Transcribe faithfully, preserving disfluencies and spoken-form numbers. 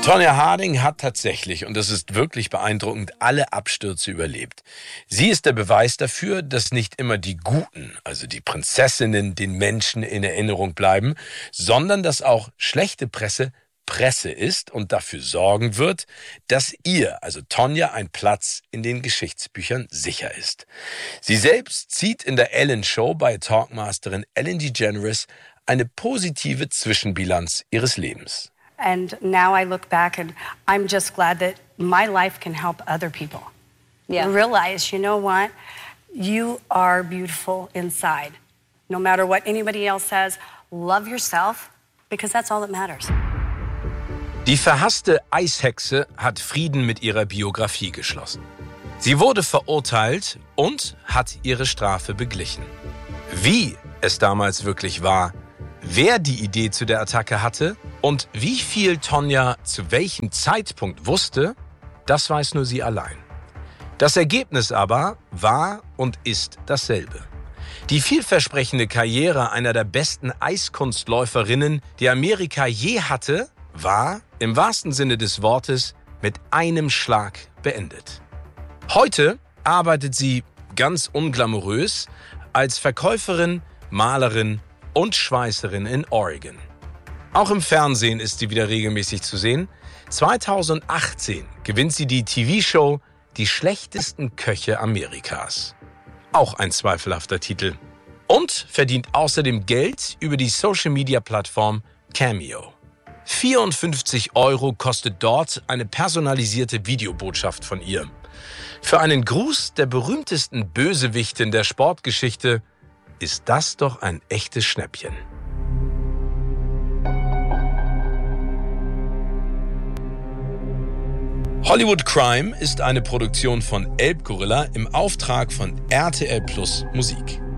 Tonya Harding hat tatsächlich, und das ist wirklich beeindruckend, alle Abstürze überlebt. Sie ist der Beweis dafür, dass nicht immer die Guten, also die Prinzessinnen, den Menschen in Erinnerung bleiben, sondern dass auch schlechte Presse Presse ist und dafür sorgen wird, dass ihr, also Tonya, ein Platz in den Geschichtsbüchern sicher ist. Sie selbst zieht in der Ellen Show bei Talkmasterin Ellen DeGeneres eine positive Zwischenbilanz ihres Lebens. And now I look back and I'm just glad that my life can help other people. Yeah. Realize, you know what? You are beautiful inside. No matter what anybody else says, love yourself because that's all that matters. Die verhasste Eishexe hat Frieden mit ihrer Biografie geschlossen. Sie wurde verurteilt und hat ihre Strafe beglichen. Wie es damals wirklich war, wer die Idee zu der Attacke hatte und wie viel Tonya zu welchem Zeitpunkt wusste, das weiß nur sie allein. Das Ergebnis aber war und ist dasselbe. Die vielversprechende Karriere einer der besten Eiskunstläuferinnen, die Amerika je hatte, war im wahrsten Sinne des Wortes mit einem Schlag beendet. Heute arbeitet sie ganz unglamourös als Verkäuferin, Malerin und Schweißerin in Oregon. Auch im Fernsehen ist sie wieder regelmäßig zu sehen. zweitausendachtzehn gewinnt sie die T V-Show Die schlechtesten Köche Amerikas. Auch ein zweifelhafter Titel. Und verdient außerdem Geld über die Social-Media-Plattform Cameo. vierundfünfzig Euro kostet dort eine personalisierte Videobotschaft von ihr. Für einen Gruß der berühmtesten Bösewichtin der Sportgeschichte ist das doch ein echtes Schnäppchen. Hollywood Crime ist eine Produktion von Elbgorilla im Auftrag von R T L Plus Musik.